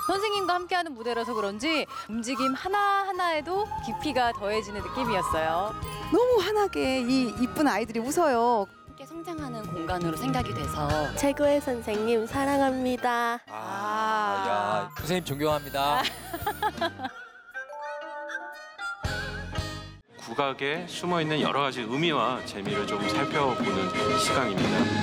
선생님과 함께하는 무대라서 그런지 움직임 하나하나에도 깊이가 더해지는 느낌이었어요. 너무 환하게 이 이쁜 아이들이 웃어요. 함께 성장하는 공간으로 생각이 돼서 최고의 선생님 사랑합니다. 야, 선생님 존경합니다. 국악에 숨어있는 여러 가지 의미와 재미를 좀 살펴보는 시간입니다.